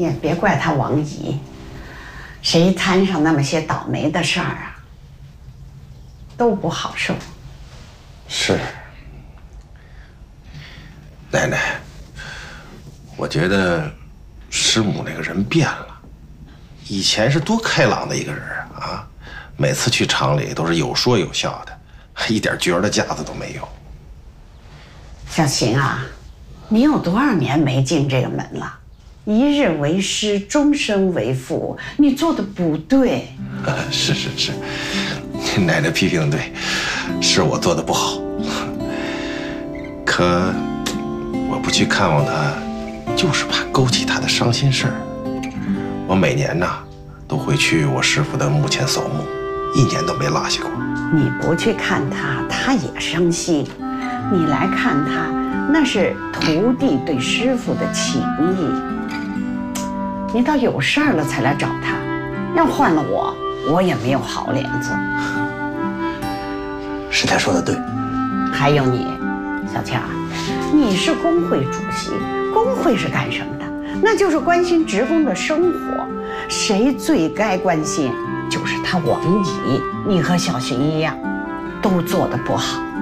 也别怪他王姨，谁摊上那么些倒霉的事儿啊，都不好受。 是，奶奶，我觉得师母那个人变了，以前是多开朗的一个人啊，每次去厂里都是有说有笑的，一点角的架子都没有。 小邢啊，你有多少年没进这个门了？一日为师，终身为父，你做的不对。 是，奶奶批评的对，是我做的不好。可我不去看望他，就是怕勾起他的伤心事儿。我每年呢，都会去我师傅的墓前扫墓，1年都没落下过。 你不去看他，他也伤心；你来看他，那是徒弟对师傅的情谊。你倒有事儿了才来找他，要换了我也没有好脸子。 师太说的对。 还有你，小倩儿，你是工会主席，工会是干什么的？那就是关心职工的生活。谁最该关心，就是他王姨。你和小邢一样，都做得不好。